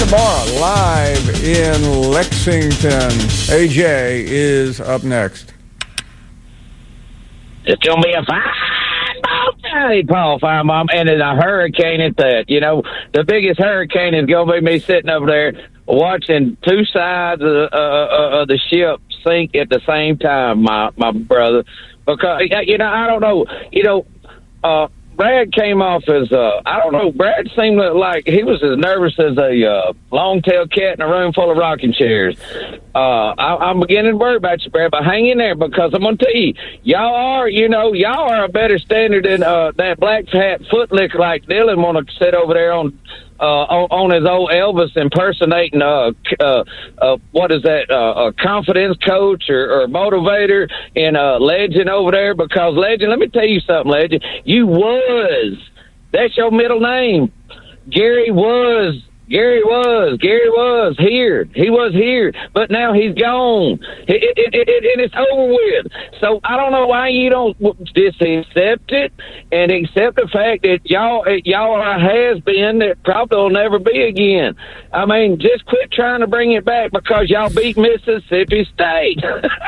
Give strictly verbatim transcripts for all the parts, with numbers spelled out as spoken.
Barr, live in Lexington. A J is up next. It's going to be a fine ball day, Paul Finebaum, and it's a hurricane at that. You know, the biggest hurricane is going to be me sitting over there watching two sides of, uh, uh, of the ship sink at the same time, my, my brother. Because, you know, I don't know, you know, uh, Brad came off as, uh, I don't know, Brad seemed like he was as nervous as a uh, long-tailed cat in a room full of rocking chairs. Uh, I, I'm beginning to worry about you, Brad, but hang in there because I'm going to tell you, y'all are, you know, y'all are a better standard than uh, that black hat footlicker like Dylan want to sit over there on uh, on, on his old Elvis impersonating, uh, uh, uh, what is that, uh, a confidence coach or, or motivator and uh, Legend over there because Legend, let me tell you something, Legend, you was, that's your middle name. Gary was. Gary was. Gary was here. He was here, but now he's gone. It, it, it, it, and it's over with. So I don't know why you don't just accept it and accept the fact that y'all y'all are a has-been that probably will never be again. I mean, just quit trying to bring it back because y'all beat Mississippi State.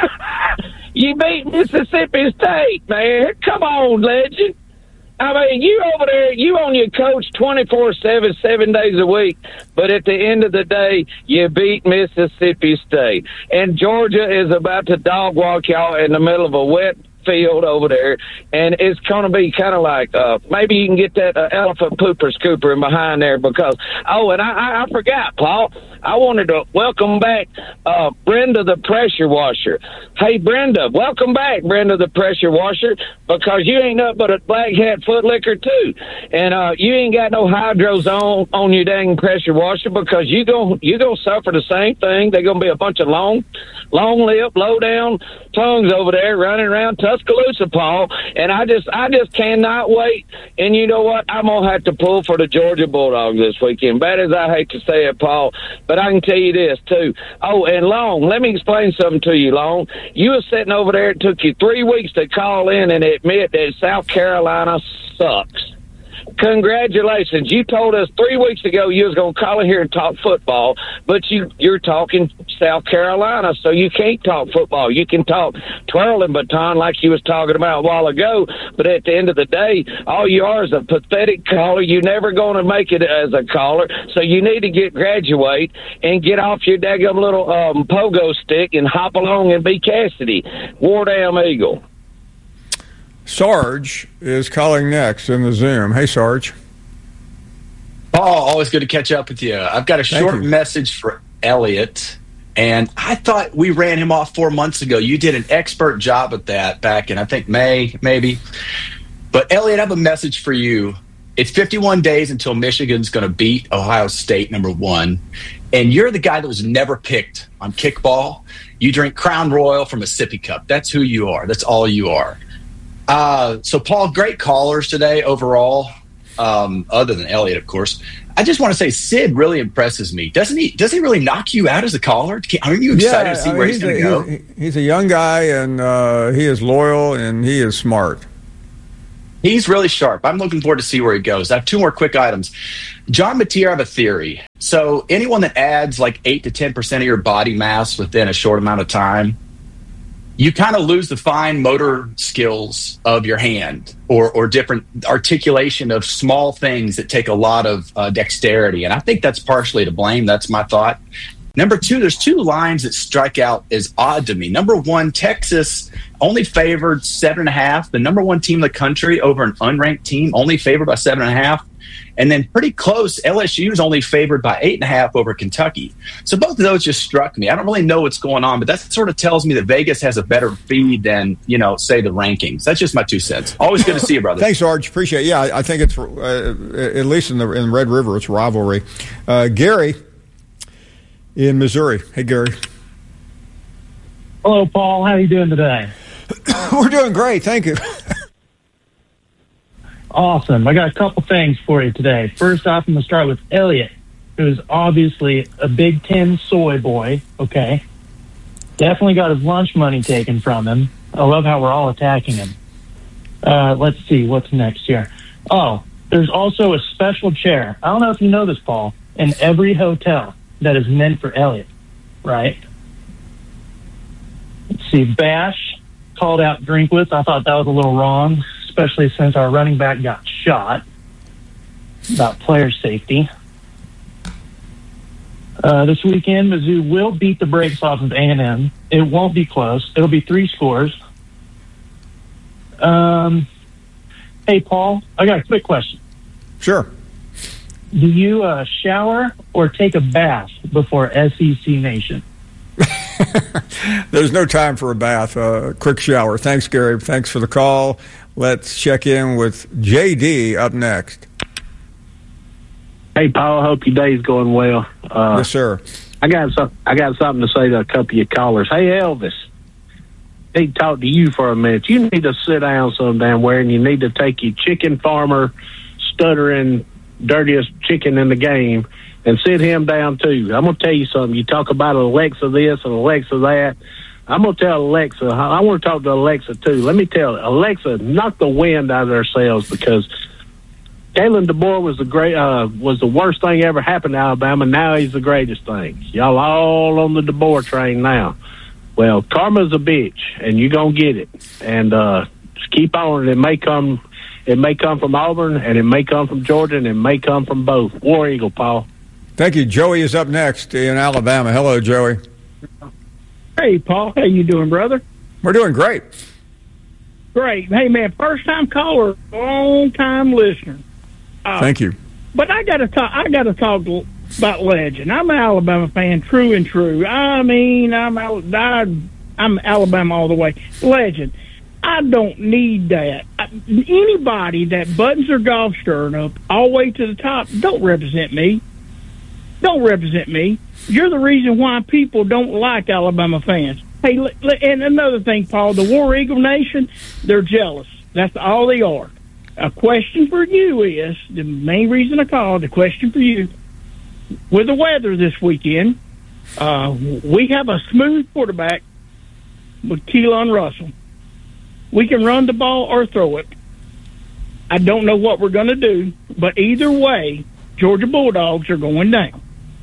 You beat Mississippi State, man. Come on, Legend. I mean, you over there, you on your coach twenty-four seven, seven days a week, but at the end of the day, you beat Mississippi State. And Georgia is about to dog walk y'all in the middle of a wet field over there, and it's going to be kind of like uh, maybe you can get that uh, elephant pooper scooper in behind there because, oh, and I, I, I forgot, Paul, I wanted to welcome back uh, Brenda the pressure washer. Hey, Brenda, welcome back, Brenda the pressure washer, because you ain't nothing but a black hat footlicker, too. And uh, you ain't got no hydros on, on your dang pressure washer because you gon' you gonna suffer the same thing. They're going to be a bunch of long, long lip, low down tongues over there running around Tuscaloosa, Paul. And I just I just cannot wait. And you know what? I'm going to have to pull for the Georgia Bulldogs this weekend. Bad as I hate to say it, Paul, but I can tell you this, too. Oh, and Long, let me explain something to you, Long. You were sitting over there. It took you three weeks to call in and admit that South Carolina sucks. Congratulations. You told us three weeks ago you was going to call in here and talk football, but you, you're talking South Carolina, so you can't talk football. You can talk twirling baton like you was talking about a while ago, but at the end of the day, all you are is a pathetic caller. You're never going to make it as a caller, so you need to get graduate and get off your daggum little um, pogo stick and hop along and be Cassidy. War damn Eagle. Sarge is calling next in the Zoom. Hey, Sarge. Paul, always good to catch up with you. I've got a Thank short you. message for Elliot, and I thought we ran him off four months ago. You did an expert job at that back in, I think, May, maybe. But, Elliot, I have a message for you. It's fifty-one days until Michigan's going to beat Ohio State, number one, and you're the guy that was never picked on kickball. You drink Crown Royal from a sippy cup. That's who you are. That's all you are. Uh, so, Paul, great callers today overall, um, other than Elliot, of course. I just want to say Sid really impresses me. Doesn't he? Does he really knock you out as a caller? Aren't you excited yeah, to see I mean, where he's, he's going to go? He's, he's a young guy, and uh, he is loyal, and he is smart. He's really sharp. I'm looking forward to see where he goes. I have two more quick items. John Mateer, I have a theory. So anyone that adds like eight to ten percent of your body mass within a short amount of time, you kind of lose the fine motor skills of your hand or, or different articulation of small things that take a lot of uh, dexterity. And I think that's partially to blame. That's my thought. Number two, there's two lines that strike out as odd to me. Number one, Texas only favored seven and a half. The number one team in the country over an unranked team, only favored by seven and a half. And then pretty close, L S U is only favored by eight and a half over Kentucky. So both of those just struck me. I don't really know what's going on, but that sort of tells me that Vegas has a better feed than, you know, say the rankings. That's just my two cents. Always good to see you, brother. Thanks, Sarge. Appreciate it. Yeah, I, I think it's, uh, at least in the in Red River, it's rivalry. Uh, Gary in Missouri. Hey, Gary. Hello, Paul. How are you doing today? We're doing great. Thank you. Awesome. I got a couple things for you today. First off, I'm going to start with Elliot, who's obviously a Big Ten soy boy, okay? Definitely got his lunch money taken from him. I love how we're all attacking him. Uh, let's see, what's next here? Oh, There's also a special chair. I don't know if you know this, Paul, in every hotel that is meant for Elliott, right? Let's see, Bash called out Drinkwitz. I thought that was a little wrong, especially since our running back got shot. About player safety. Uh, this weekend, Mizzou will beat the brakes off of A and M. It won't be close. It'll be three scores. Um, hey, Paul, I got a quick question. Sure. Do you uh, shower or take a bath before S E C Nation? There's no time for a bath. Uh, quick shower. Thanks, Gary. Thanks for the call. Let's check in with J D up next. Hey, Paul. I hope your day's going well. Uh, yes, sir. I got some, I got something to say to a couple of your callers. Hey, Elvis. I need to talk to you for a minute. You need to sit down some damn where, and you need to take your chicken farmer, stuttering, dirtiest chicken in the game, and sit him down too. I'm gonna tell you something. You talk about Alexa this and Alexa that. I'm gonna tell Alexa. I want to talk to Alexa too. Let me tell Alexa, knock the wind out of their sails, because Kalen DeBoer was the great, uh, was the worst thing ever happened to Alabama. Now he's the greatest thing. Y'all all on the DeBoer train now. Well, karma's a bitch, and you're gonna get it. And uh, just keep on. It may come, it may come from Auburn, and it may come from Georgia, and it may come from both. War Eagle, Paul. Thank you. Joey is up next in Alabama. Hello, Joey. Hey, Paul. How you doing, brother? We're doing great. Great. Hey, man, first-time caller, long-time listener. Uh, Thank you. But I got to talk. I got to talk about Legend. I'm an Alabama fan, true and true. I mean, I'm I, I'm Alabama all the way. Legend. I don't need that. I, anybody that buttons their golf stern up all the way to the top don't represent me. Don't represent me. You're the reason why people don't like Alabama fans. Hey, and another thing, Paul, the War Eagle Nation, they're jealous. That's all they are. A question for you is, the main reason I called, the question for you, with the weather this weekend, uh, we have a smooth quarterback with Keelan Russell. We can run the ball or throw it. I don't know what we're going to do, but either way, Georgia Bulldogs are going down.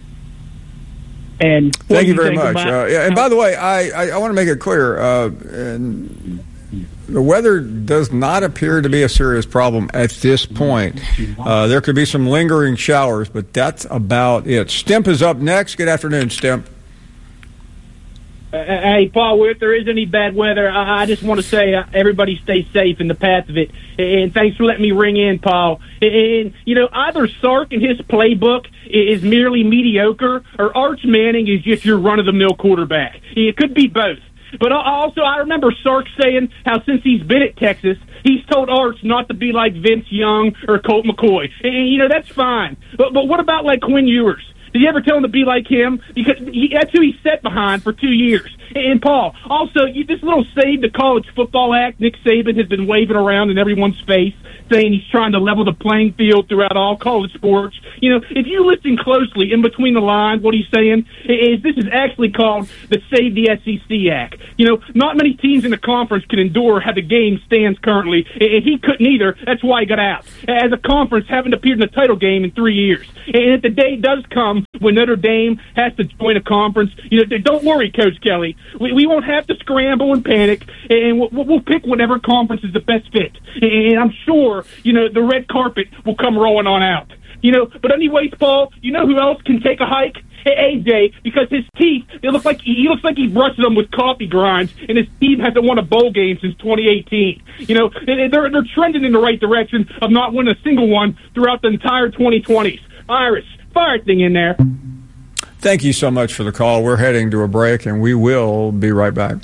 And thank you very much. Uh, yeah, and by the way, I, I, I want to make it clear, uh, and the weather does not appear to be a serious problem at this point. Uh, there could be some lingering showers, but that's about it. Stimp is up next. Good afternoon, Stimp. Uh, hey, Paul, if there is any bad weather, I, I just want to say uh, everybody stay safe in the path of it. And thanks for letting me ring in, Paul. And, you know, either Sark and his playbook is merely mediocre, or Arch Manning is just your run-of-the-mill quarterback. It could be both. But also, I remember Sark saying how since he's been at Texas, he's told Arch not to be like Vince Young or Colt McCoy. And, you know, that's fine. But, but what about, like, Quinn Ewers? Did you ever tell him to be like him? Because he, that's who he sat behind for two years. And, Paul, also, you, this little Save the College Football Act, Nick Saban has been waving around in everyone's face, saying he's trying to level the playing field throughout all college sports. You know, if you listen closely in between the lines, what he's saying is this is actually called the Save the S E C Act. You know, not many teams in the conference can endure how the game stands currently, and he couldn't either. That's why he got out. As a conference, haven't appeared in the title game in three years. And if the day does come when Notre Dame has to join a conference, you know, don't worry, Coach Kelly. We, we won't have to scramble and panic, and we'll, we'll pick whatever conference is the best fit. And I'm sure, you know, the red carpet will come rolling on out. You know, but anyways, Paul, you know who else can take a hike? A J, because his teeth, they look like he looks like he brushed them with coffee grinds, and his team hasn't won a bowl game since twenty eighteen. You know, they're they're trending in the right direction of not winning a single one throughout the entire twenty twenties. Iris, fire thing in there. Thank you so much for the call. We're heading to a break, and we will be right back.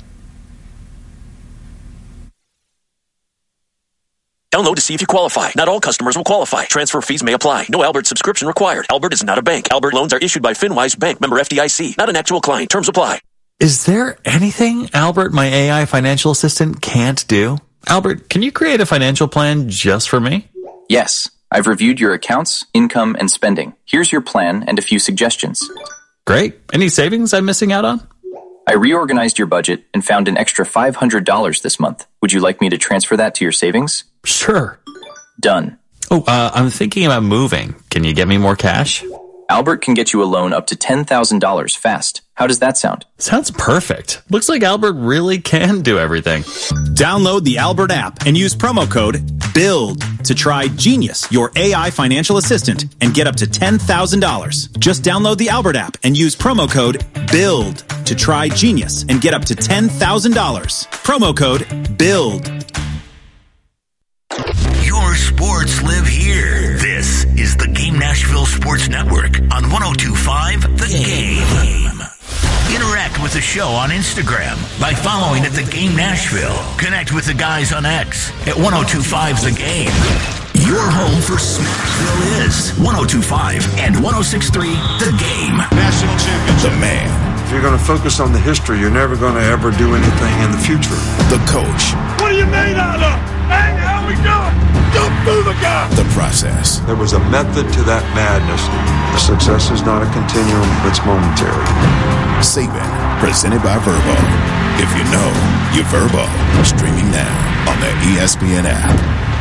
Download to see if you qualify. Not all customers will qualify. Transfer fees may apply. No Albert subscription required. Albert is not a bank. Albert loans are issued by FinWise Bank, member F D I C. Not an actual client. Terms apply. Is there anything Albert, my A I financial assistant, can't do? Albert, can you create a financial plan just for me? Yes. I've reviewed your accounts, income, and spending. Here's your plan and a few suggestions. Great. Any savings I'm missing out on? I reorganized your budget and found an extra five hundred dollars this month. Would you like me to transfer that to your savings? Sure. Done. Oh, uh, I'm thinking about moving. Can you get me more cash? Albert can get you a loan up to ten thousand dollars fast. How does that sound? Sounds perfect. Looks like Albert really can do everything. Download the Albert app and use promo code BUILD to try Genius, your A I financial assistant, and get up to ten thousand dollars. Just download the Albert app and use promo code BUILD to try Genius and get up to ten thousand dollars. Promo code BUILD. Your sports live here. This is the Game Nashville Sports Network on one oh two point five The Game. Interact with the show on Instagram by following at The Game Nashville. Connect with the guys on X at one oh two point five The Game. Your home for Smashville is one oh two point five and one oh six point three The Game. National champion. The man. If you're going to focus on the history, you're never going to ever do anything in the future. The coach. What are you made out of? Hey, how we doing? Jump through the guy. The process. There was a method to that madness. Success is not a continuum, it's momentary. Saban, presented by Verbo. If you know, you're Verbo. Streaming now on the E S P N app.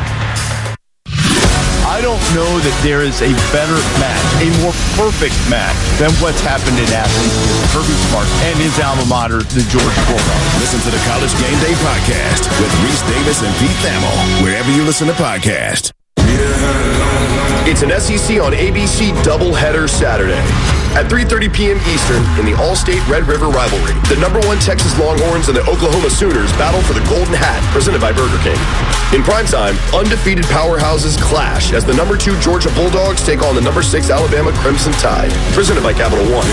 I don't know that there is a better match, a more perfect match than what's happened in Athens with Kirby Smart and his alma mater, the Georgia Bulldogs. Listen to the College Game Day podcast with Reese Davis and Pete Thamel, wherever you listen to podcasts. It's an S E C on A B C doubleheader Saturday. At three thirty p.m. Eastern in the All-State Red River rivalry, the number one Texas Longhorns and the Oklahoma Sooners battle for the Golden Hat, presented by Burger King. In primetime, undefeated powerhouses clash as the number two Georgia Bulldogs take on the number six Alabama Crimson Tide, presented by Capital One.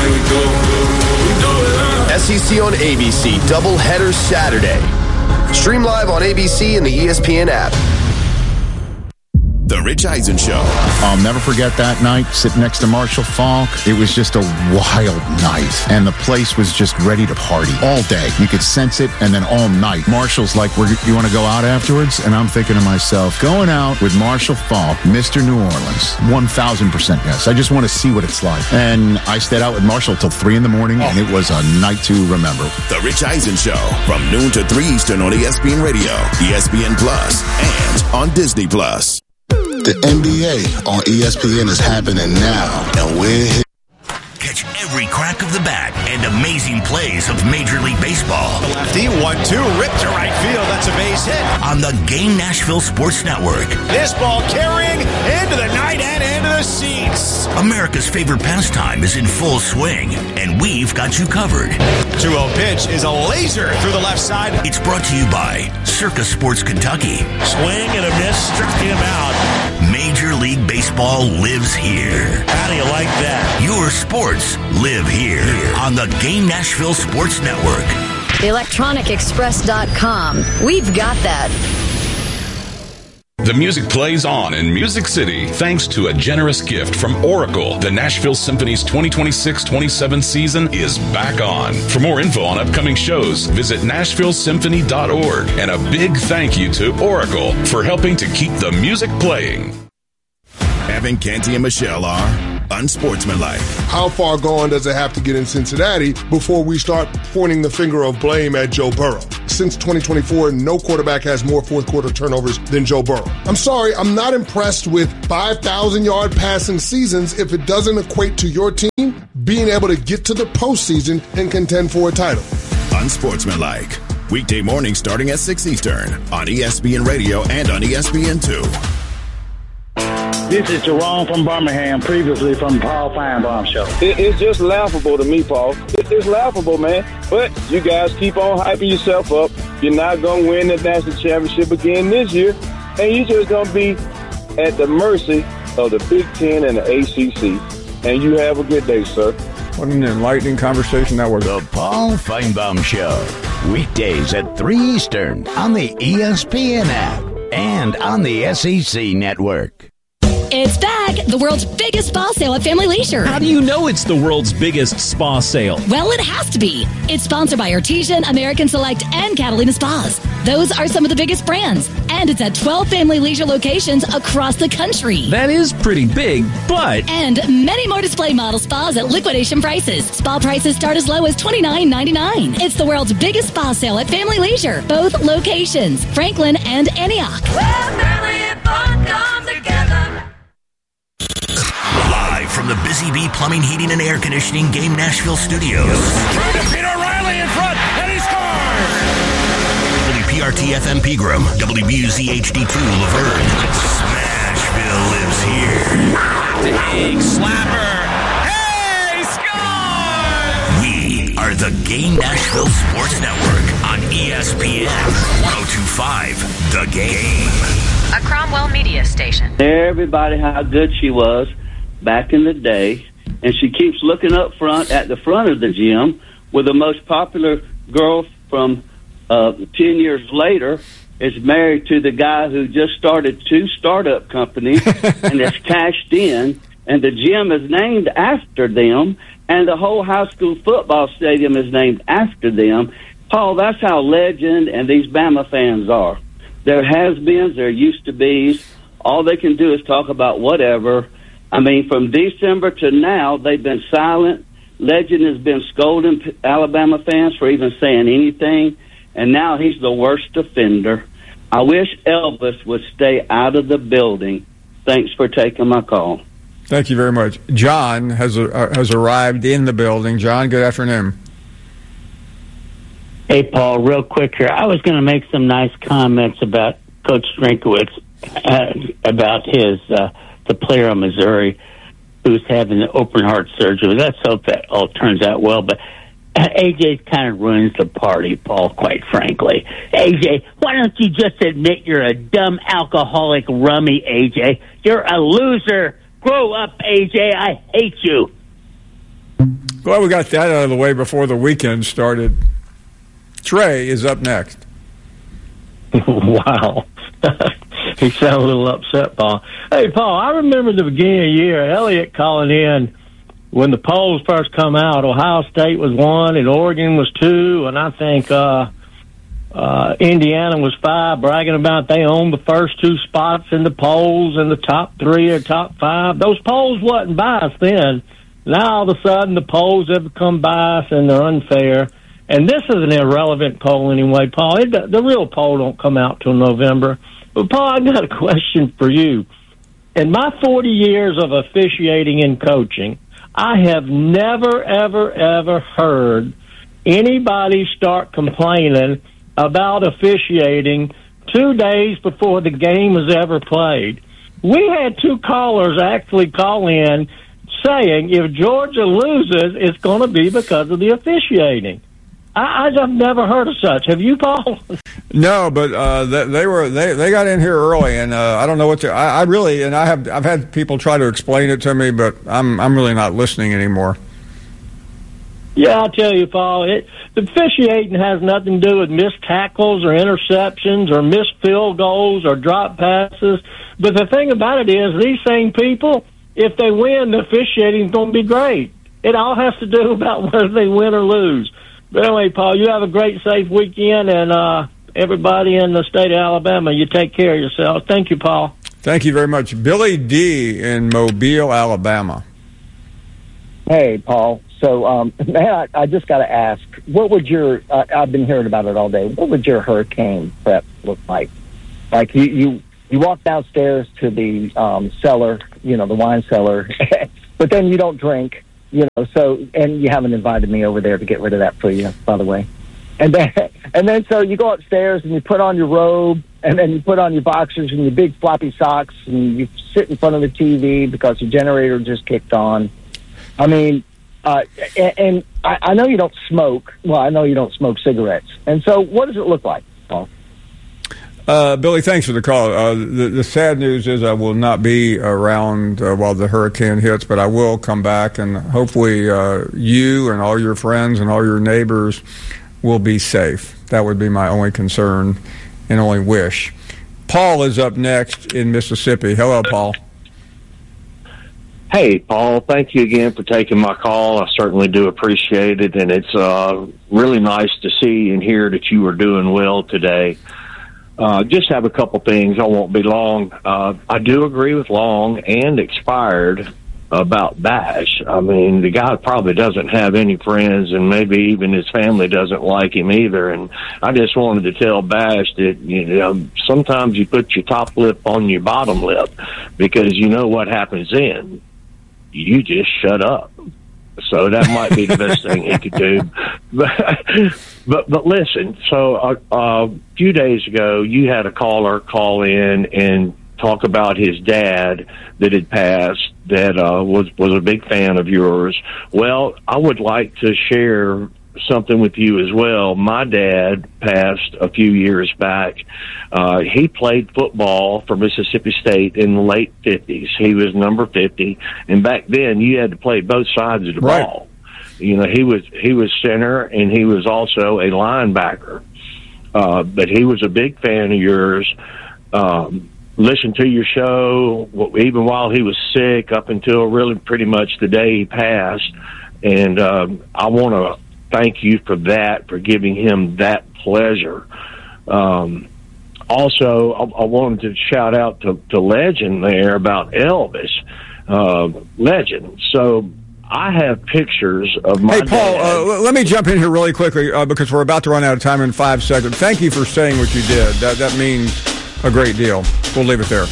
S E C on A B C doubleheader Saturday. Stream live on A B C and the E S P N app. The Rich Eisen Show. I'll never forget that night sitting next to Marshall Faulk. It was just a wild night, and the place was just ready to party all day. You could sense it, and then all night. Marshall's like, We're, you want to go out afterwards? And I'm thinking to myself, going out with Marshall Faulk, Mister New Orleans, one thousand percent yes. I just want to see what it's like. And I stayed out with Marshall till three in the morning, and it was a night to remember. The Rich Eisen Show, from noon to three Eastern on E S P N Radio, E S P N Plus, and on Disney Plus. The N B A on E S P N is happening now, and we're here. Catch every crack of the bat and amazing plays of Major League Baseball. Lefty, one two, ripped to right field. That's a base hit. On the Game Nashville Sports Network. This ball carrying into the night and into the seats. America's favorite pastime is in full swing, and we've got you covered. two oh pitch is a laser through the left side. It's brought to you by Circus Sports Kentucky. Swing and a miss, struck him out. Major League Baseball lives here. How do you like that? Your sports live here on the Game Nashville Sports Network. electronic express dot com. We've got that. The music plays on in Music City thanks to a generous gift from Oracle. The Nashville Symphony's twenty twenty-six twenty-seven season is back on. For more info on upcoming shows, visit nashville symphony dot org. And a big thank you to Oracle for helping to keep the music playing. Evan, Canty, and Michelle are unsportsmanlike. How far gone does it have to get in Cincinnati before we start pointing the finger of blame at Joe Burrow? Since twenty twenty-four, no quarterback has more fourth quarter turnovers than Joe Burrow. I'm sorry, I'm not impressed with five thousand yard passing seasons if it doesn't equate to your team being able to get to the postseason and contend for a title. Unsportsmanlike. Weekday morning starting at six Eastern on E S P N Radio and on E S P N two. This is Jerome from Birmingham, previously from Paul Feinbaum Show. It, it's just laughable to me, Paul. It, it's laughable, man. But you guys keep on hyping yourself up. You're not going to win the national championship again this year. And you're just going to be at the mercy of the Big Ten and the A C C. And you have a good day, sir. What an enlightening conversation that was. The Paul Feinbaum Show. Weekdays at three Eastern on the E S P N app and on the S E C network. It's back! The world's biggest spa sale at Family Leisure. How do you know it's the world's biggest spa sale? Well, it has to be. It's sponsored by Artesian, American Select, and Catalina Spas. Those are some of the biggest brands. And it's at twelve Family Leisure locations across the country. That is pretty big, but... And many more display model spas at liquidation prices. Spa prices start as low as twenty-nine ninety-nine. It's the world's biggest spa sale at Family Leisure. Both locations, Franklin and Antioch. Where family and fun come together. Busy Bee Plumbing, Heating, and Air Conditioning Game Nashville Studios. Trying to beat O'Reilly in front, and he scores! W P R T F M Pegram, W B U Z H D two Laverne. Smashville lives here. Big slapper. Hey, scores! We are the Game Nashville Sports Network on E S P N one oh two point five The Game. A Cromwell media station. Everybody how good she was back in the day, and she keeps looking up front at the front of the gym with the most popular girl from uh, ten years later is married to the guy who just started two startup companies and has cashed in, and the gym is named after them, and the whole high school football stadium is named after them. Paul, that's how legend and these Bama fans are. There has-beens, there used-to-be's. All they can do is talk about whatever. I mean, from December to now, they've been silent. Legend has been scolding Alabama fans for even saying anything, and now he's the worst offender. I wish Elvis would stay out of the building. Thanks for taking my call. Thank you very much. John has uh, has arrived in the building. John, good afternoon. Hey, Paul, real quick here. I was going to make some nice comments about Coach Drinkwitz, uh, about his, uh, the player of Missouri who's having the open heart surgery. Let's hope that all turns out well. But uh, A J kind of ruins the party, Paul, quite frankly. A J, why don't you just admit you're a dumb alcoholic rummy, A J? You're a loser. Grow up, A J. I hate you. Well, we got that out of the way before the weekend started. Trey is up next. Wow. He sounded a little upset, Paul. Hey, Paul, I remember the beginning of the year, Elliott calling in when the polls first come out. Ohio State was one, and Oregon was two, and I think uh, uh, Indiana was five, bragging about they owned the first two spots in the polls, and the top three or top five. Those polls wasn't biased then. Now, all of a sudden, the polls have become biased, and they're unfair. And this is an irrelevant poll anyway, Paul. It, the real poll don't come out till November. But, Paul, I got a question for you. In my forty years of officiating and coaching, I have never, ever, ever heard anybody start complaining about officiating two days before the game was ever played. We had two callers actually call in saying if Georgia loses, it's going to be because of the officiating. I, I've never heard of such. Have you, Paul? No, but uh, they, they were they, they got in here early, and uh, I don't know what to. I, I really and I have I've had people try to explain it to me, but I'm I'm really not listening anymore. Yeah, I'll tell you, Paul. It, the officiating has nothing to do with missed tackles or interceptions or missed field goals or drop passes. But the thing about it is, these same people, if they win, the officiating is going to be great. It all has to do about whether they win or lose. But anyway, Paul, you have a great, safe weekend, and uh, everybody in the state of Alabama, you take care of yourself. Thank you, Paul. Thank you very much. Billy D. in Mobile, Alabama. Hey, Paul. So, um, man, I, I just got to ask, what would your, uh, I've been hearing about it all day, what would your hurricane prep look like? Like, you, you, you walk downstairs to the um, cellar, you know, the wine cellar, but then you don't drink. You know, so, and you haven't invited me over there to get rid of that for you, by the way. And then, and then, so you go upstairs and you put on your robe, and then you put on your boxers and your big floppy socks, and you sit in front of the T V because your generator just kicked on. I mean, uh, and, and I, I know you don't smoke. Well, I know you don't smoke cigarettes. And so, what does it look like, Paul? Uh, Billy, thanks for the call. Uh, the, the sad news is I will not be around uh, while the hurricane hits, but I will come back, and hopefully uh, you and all your friends and all your neighbors will be safe. That would be my only concern and only wish. Paul is up next in Mississippi. Hello, Paul. Hey, Paul, thank you again for taking my call. I certainly do appreciate it, and it's uh, really nice to see and hear that you are doing well today. Uh, just have a couple things. I won't be long. Uh, I do agree with Long and Expired about Bash. I mean, the guy probably doesn't have any friends, and maybe even his family doesn't like him either. And I just wanted to tell Bash that, you know, sometimes you put your top lip on your bottom lip because you know what happens then. you just shut up. So that might be the best thing he could do. But, but, but listen, so a, a few days ago, you had a caller call in and talk about his dad that had passed that uh, was, was a big fan of yours. Well, I would like to share something with you as well. My dad passed a few years back. Uh, he played football for Mississippi State in the late fifties. He was number fifty, and back then you had to play both sides of the right. ball. You know, he was he was center and he was also a linebacker. Uh, but he was a big fan of yours. Um, listened to your show even while he was sick up until really pretty much the day he passed. And um, I want to thank you for that, for giving him that pleasure. Um, also, I, I wanted to shout out to, to Legend there about Elvis. Uh, Legend. So I have pictures of my Hey, Paul, dad. uh, let me jump in here really quickly uh, because we're about to run out of time in five seconds. Thank you for saying what you did. That, that means a great deal. We'll leave it there.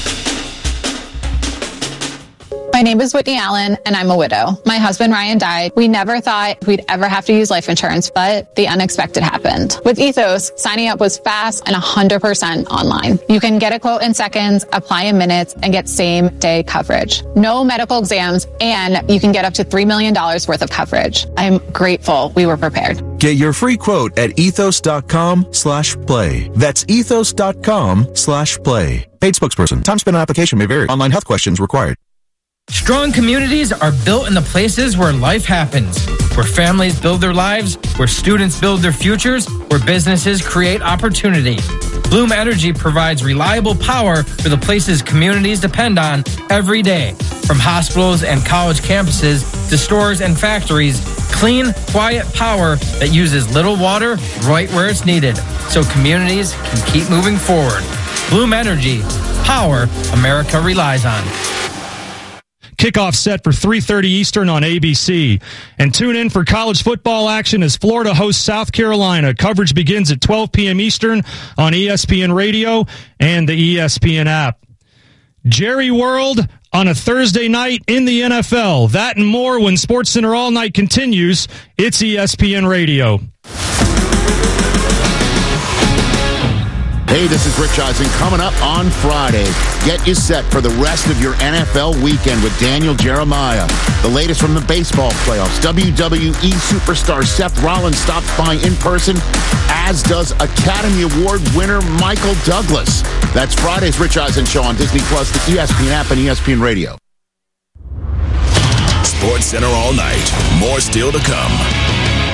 My name is Whitney Allen, and I'm a widow. My husband, Ryan, died. We never thought we'd ever have to use life insurance, but the unexpected happened. With Ethos, signing up was fast and one hundred percent online. You can get a quote in seconds, apply in minutes, and get same-day coverage. No medical exams, and you can get up to three million dollars worth of coverage. I'm grateful we were prepared. Get your free quote at ethos.com slash play. That's ethos.com slash play. Paid spokesperson. Time spent on application may vary. Online health questions required. Strong communities are built in the places where life happens, where families build their lives, where students build their futures, where businesses create opportunity. Bloom Energy provides reliable power for the places communities depend on every day. From hospitals and college campuses to stores and factories, clean, quiet power that uses little water right where it's needed, so communities can keep moving forward. Bloom Energy, power America relies on. Kickoff set for three thirty Eastern on A B C. And tune in for college football action as Florida hosts South Carolina. Coverage begins at twelve p.m. Eastern on E S P N Radio and the E S P N app. Jerry World on a Thursday night in the N F L. That and more when SportsCenter All Night continues. It's E S P N Radio. Hey, this is Rich Eisen. Coming up on Friday, get you set for the rest of your N F L weekend with Daniel Jeremiah. The latest from the baseball playoffs. W W E superstar Seth Rollins stops by in person, as does Academy Award winner Michael Douglas. That's Friday's Rich Eisen Show on Disney Plus, the E S P N app, and E S P N Radio. SportsCenter All Night. More still to come.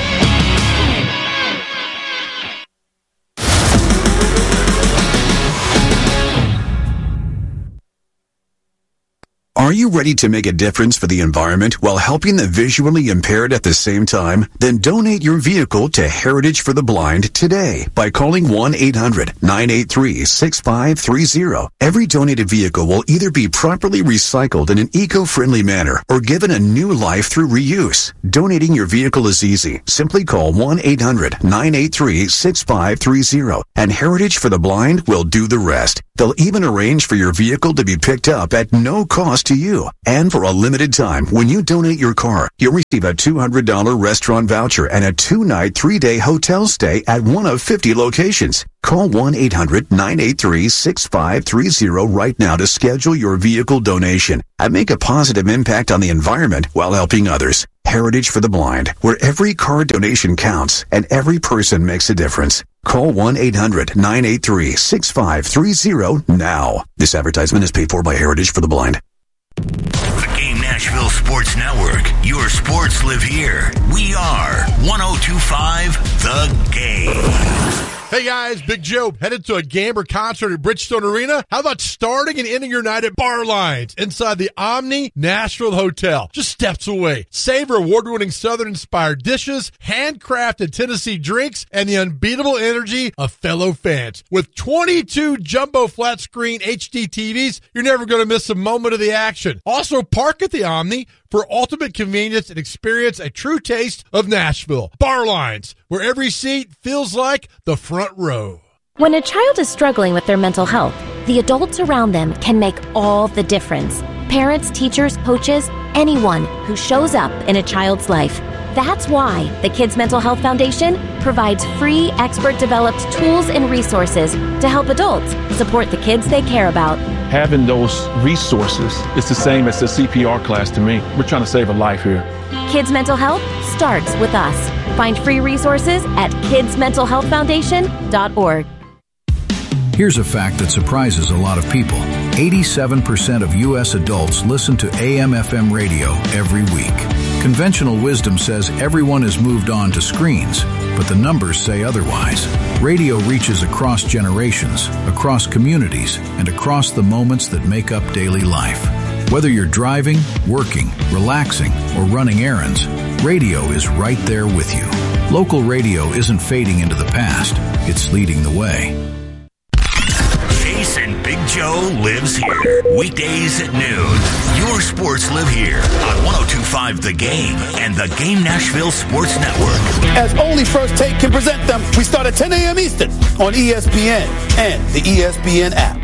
Are you ready to make a difference for the environment while helping the visually impaired at the same time? Then donate your vehicle to Heritage for the Blind today by calling one eight hundred nine eight three six five three zero. Every donated vehicle will either be properly recycled in an eco-friendly manner or given a new life through reuse. Donating your vehicle is easy. Simply call one eight hundred nine eight three six five three zero and Heritage for the Blind will do the rest. They'll even arrange for your vehicle to be picked up at no cost to you. And for a limited time, when you donate your car, you'll receive a two hundred dollars restaurant voucher and a two-night, three-day hotel stay at one of fifty locations. Call one eight hundred nine eight three six five three zero right now to schedule your vehicle donation and make a positive impact on the environment while helping others. Heritage for the Blind, where every car donation counts and every person makes a difference. Call one eight hundred nine eight three six five three zero now. This advertisement is paid for by Heritage for the Blind. The Game Nashville Sports Network. Your sports live here. We are one oh two point five The Game. Hey guys, Big Joe, headed to a game or concert at Bridgestone Arena? How about starting and ending your night at Bar Lines inside the Omni Nashville Hotel, just steps away? Savor award-winning Southern-inspired dishes, handcrafted Tennessee drinks, and the unbeatable energy of fellow fans. With twenty-two jumbo flat-screen H D T Vs, you're never going to miss a moment of the action. Also, park at the Omni for ultimate convenience and experience a true taste of Nashville. Bar Lines, where every seat feels like the front row. When a child is struggling with their mental health, the adults around them can make all the difference. Parents, teachers, coaches, anyone who shows up in a child's life. That's why the Kids Mental Health Foundation provides free, expert-developed tools and resources to help adults support the kids they care about. Having those resources is the same as the C P R class to me. We're trying to save a life here. Kids Mental Health starts with us. Find free resources at kids mental health foundation dot org. Here's a fact that surprises a lot of people. eighty-seven percent of U S adults listen to A M F M radio every week. Conventional wisdom says everyone has moved on to screens, but the numbers say otherwise. Radio reaches across generations, across communities, and across the moments that make up daily life. Whether you're driving, working, relaxing, or running errands, radio is right there with you. Local radio isn't fading into the past, it's leading the way. Jason Big Joe lives here. Weekdays at noon. Your sports live here on one oh two point five The Game and the Game Nashville Sports Network. As only First Take can present them, we start at ten a.m. Eastern on E S P N and the E S P N app.